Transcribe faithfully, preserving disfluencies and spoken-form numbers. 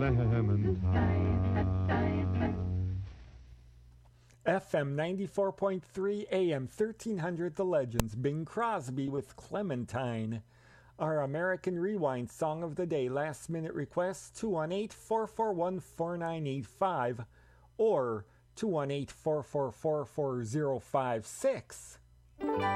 Clementine. F M ninety-four point three, A M thirteen hundred The Legends, Bing Crosby with Clementine. Our American Rewind Song of the Day last minute request two one eight, four four one, four nine eight five or two one eight, four four four, four zero five six.